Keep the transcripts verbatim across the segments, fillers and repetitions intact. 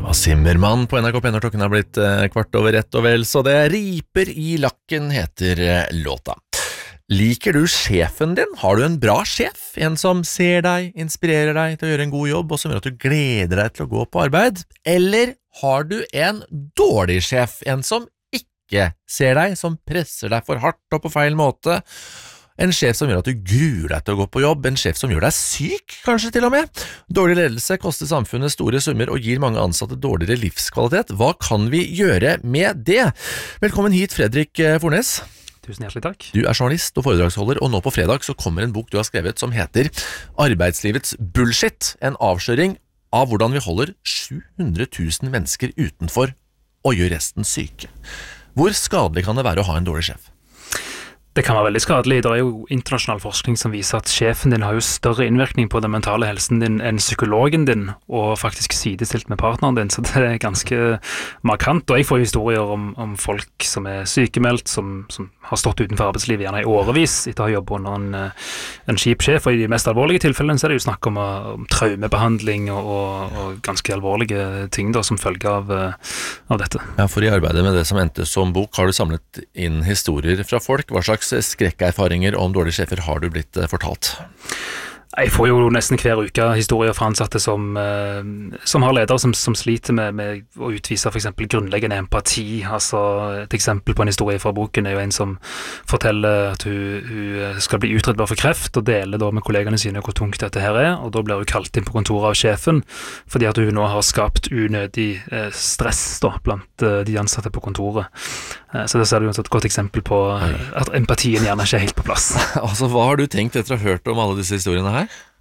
var Zimmermann på N R K P. Når klokken har blitt eh, kvart over ett og vel, så det riper i lakken heter eh, låta. Liker du sjefen din? Har du en bra sjef? En som ser deg, inspirerer deg til å gjøre en god jobb, og som gjør at du gleder deg til å gå på arbeid? Eller har du en dårlig sjef? En som ikke ser deg, som presser deg for hardt og på feil måte? En sjef som gjør at du gruer deg til å gå på jobb, en sjef som gjør deg syk, kanskje til og med. Dårlig ledelse koster samfunnet store summer og gir mange ansatte dårligere livskvalitet. Hva kan vi gjøre med det? Velkommen hit, Fredrik Fornes. Tusen hjertelig takk. Du er journalist og foredragsholder, og nå på fredag så kommer en bok du har skrevet som heter Arbeidslivets bullshit, en avsløring av hvordan vi holder sju hundre tusen mennesker utenfor og gjør resten syke. Hvor skadelig kan det være å ha en dårlig sjef? Det kan være veldig skadelig. Det er jo internasjonal forskning som viser at sjefen din har jo større innvirkning på den mentale helsen din enn psykologen din, og faktisk sidestilt med partneren din, så det er ganske markant. Og jeg får historier om, om folk som er sykemeldt, som, som har stått utenfor arbeidslivet gjerne i årevis etter å ha jobbet under en, en kjip sjef, og i de mest alvorlige tilfellene så er det jo snakk om, om traumebehandling og, og, og ganske alvorlige ting da, som følge av, av dette. Ja, for i arbeidet med det som endte som bok, har du samlet inn historier fra folk. Hva slags skrekkerfaringer om dårlige sjefer har du blitt fortalt? Jeg får jo nesten hver uke historier fra ansatte som, uh, som har ledere som, som sliter med, med å utvise for eksempel grunnleggende empati. Altså, et eksempel på en historie fra boken er jo en som forteller at hun, hun skal bli utredet for kreft, og deler da med kollegene sine hvor tungt dette her er, og da blir hun kalt inn på kontoret av sjefen, fordi at hun nå har skapt unødig uh, stress da, blant uh, de ansatte på kontoret. Uh, så det er jo et godt eksempel på uh, at empatien gjerne ikke er helt på plass. Altså, hva har du tenkt etter å ha hørt om alle disse historiene her?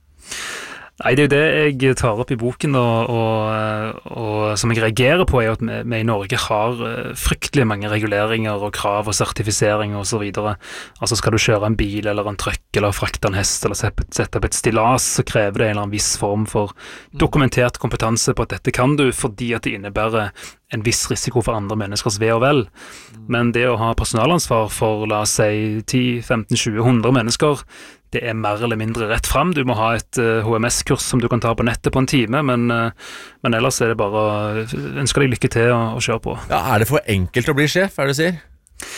Nei, det er jo det jeg tar opp i boken, og, og, og som jeg reagerer på er at vi, vi i Norge har fryktelig mange reguleringer og krav og sertifiseringer og så videre. Altså skal du kjøre en bil eller en trøkk eller frakte en hest eller sette opp et stillas, så krever det en eller annen viss form for dokumentert kompetanse på at dette kan du, fordi at det innebærer en viss risiko for andre menneskers ve og vel. Men det å ha personalansvar for, la oss si, ti, femten, tjue, hundre mennesker, det er mer eller mindre rett frem. Du må ha et uh, H M S-kurs som du kan ta på nettet på en time, men, uh, men ellers er det bare å ønske deg lykke til å, å kjøre på. Ja, er det for enkelt å bli sjef, er det du sier?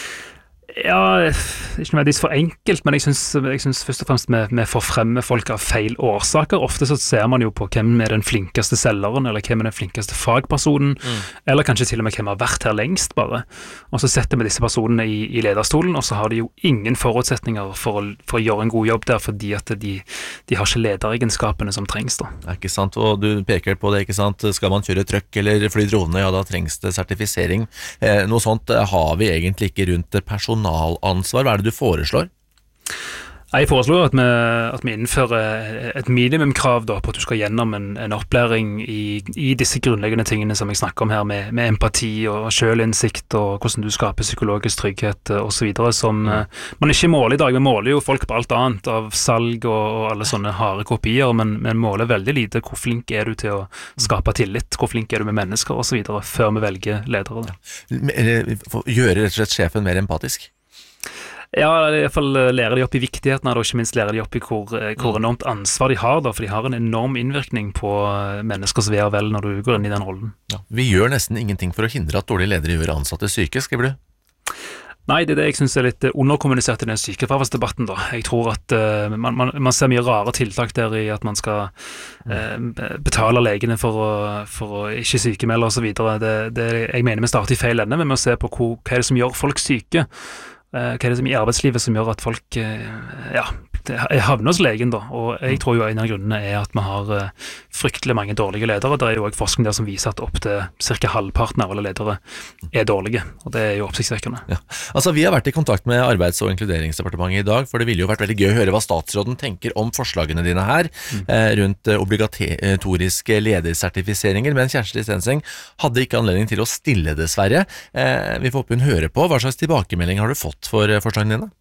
Ja, ikke nødvendigvis for enkelt, men jeg synes, jeg synes først og fremst vi, vi får fremme folk av feil årsaker. Ofte så ser man jo på hvem er den flinkeste selgeren, eller hvem er den flinkeste fagpersonen, mm. eller kanskje til og med hvem har vært her lengst bare. Og så setter vi disse personene i, i lederstolen, og så har de jo ingen forutsetninger for å, for å gjøre en god jobb der, fordi at de, de har ikke lederegenskapene som trengs da. Det er ikke sant, og du peker på det, ikke sant? Skal man kjøre trøkk eller fly drone, ja da trengs det sertifisering. Eh, noe sånt har vi egentlig ikke rundt personal personalansvar. Hva er det du foreslår? Jeg foreslår at vi, at vi innfører et minimumkrav da, på at du skal gjennom en, en opplæring i, i disse grunnleggende tingene som jeg snakker om her, med, med empati og selvinnsikt og hvordan du skaper psykologisk trygghet og så videre, som mm. man ikke måler i dag. Vi måler jo folk på alt annet av salg og, og alle sånne harde kopier, men, men måler veldig lite hvor flink er du til å skape tillit, hvor flink er du med mennesker og så videre, før vi velger ledere. Da. Gjøre rett og slett sjefen mer empatisk? Ja, i hvert fall lærer de opp i viktigheten av det, og ikke minst lærer de opp i hvor, hvor enormt ansvar de har, da, for de har en enorm innvirkning på menneskers ve og vel når du går inn i den rollen. Ja. Vi gjør nesten ingenting for å hindre at dårlige ledere gjør ansatte syke, skriver du? Nei, det er det jeg synes er litt underkommunisert i den sykefraværsdebatten da. Jeg tror at uh, man, man, man ser mye rare tiltak der i at man skal uh, betale legene for å, for å ikke sykemelde og så videre. Det, det, jeg mener vi starter i feil ende, men vi må se på hvor, hva er det som gjør folk syke. Hva er det som i arbeidslivet som gjør at folk ja, havner hos legen da, og jeg tror jo en av grunnene er at vi har fryktelig mange dårlige ledere. Det er jo også forskning der som viser at opp til cirka halvparten av alle ledere er dårlige, og det er jo oppsiktsvekkende. Ja. Altså, vi har vært i kontakt med Arbeids- og inkluderingsdepartementet i dag, for det ville jo vært veldig gøy å høre hva statsråden tenker om forslagene dine her, mm. eh, rundt obligatoriske ledersertifiseringer, men Kjersti Stenseng hadde ikke anledning til å stille dessverre. Eh, vi får håpe hun hører på. Hva slags tilbakemelding har du fått for forslagene dine?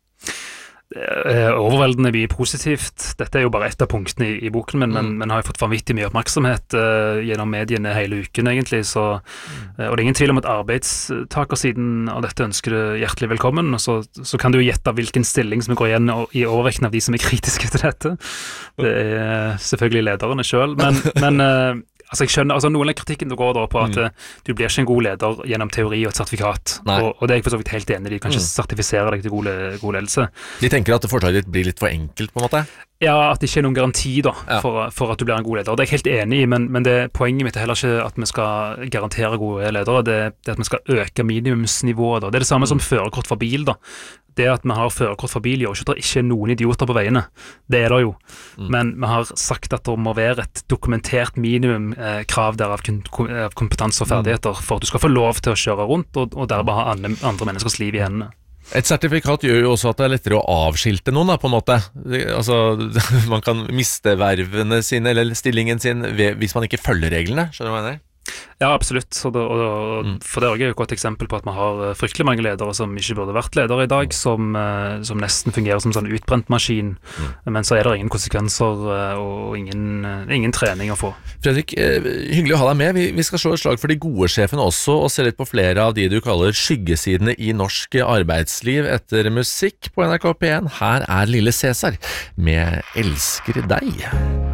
Overveldende mye positivt. Dette er jo bare et av punktene i, i boken, men, mm. men, men har jo fått vanvittig mye oppmerksomhet uh, gjennom mediene hele uken egentlig, så, mm. uh, og det er ingen tvil om at arbeidstakersiden av dette ønsker det hjertelig velkommen, og så, så kan du jo gjette hvilken stilling som går igjen i overvekten av de som er kritiske til dette. Det er selvfølgelig lederne selv, men, men uh, Altså jeg skjønner, altså Noen av kritikken det går da på at Mm. eh, du blir ikke en god leder gjennom teori og et sertifikat, Nei. og, og det er jeg for så vidt helt enig i. De kan ikke Mm. sertifisere deg til god, le- god ledelse. De tenker at forslaget ditt blir litt for enkelt, på en måte. Ja, at det ikke er noen garanti da, Ja. for, for at du blir en god leder. Det er jeg helt enig i, men, men det, poenget mitt er heller ikke at vi skal garantere gode ledere, det, det er at vi skal øke minimumsnivået. Da. Det er det samme som førerkort for bil. da. Det at vi har førerkort for bil gjør ikke at det ikke er noen idioter på veiene. Det er det jo. Mm. Men vi har sagt at det må være et dokumentert minimum eh, krav der av, kun, av kompetanse og ferdigheter for at du skal få lov til å kjøre rundt, og, og dermed ha andre, andre menneskers liv i hendene. Et sertifikat gjør jo også at det er lettere å avskilte noen, da, på en måte. Det, altså, man kan miste vervene sine, eller stillingen sin, ved, hvis man ikke følger reglene. Skjønner du hva jeg mener? Ja, absolutt. Og det, og, Mm. For det er også et godt eksempel på at vi har eh, fryktelig mange ledere som ikke burde vært ledere i dag, som, eh, som nesten fungerer som en sånn utbrent maskin, men så er det ingen konsekvenser eh, og ingen, eh, ingen trening å få. Fredrik, eh, hyggelig å ha deg med. Vi, vi skal slå et slag for de gode sjefene også, og se litt på flere av de du kaller skyggesidene i norsk arbeidsliv etter musikk på N R K P én. Her er Lille Cæsar med Elsker deg.